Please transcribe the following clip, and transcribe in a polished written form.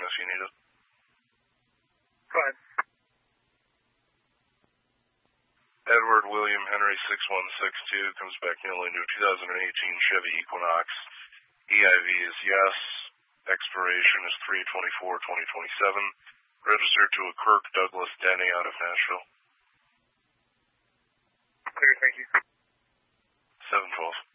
else you needed? Go ahead. Edward William Henry 6162 comes back newly new 2018 Chevy Equinox. EIV is yes. Expiration is 3/24/2027. Registered to a Kirk Douglas Denny out of Nashville. Clear, thank you. 712.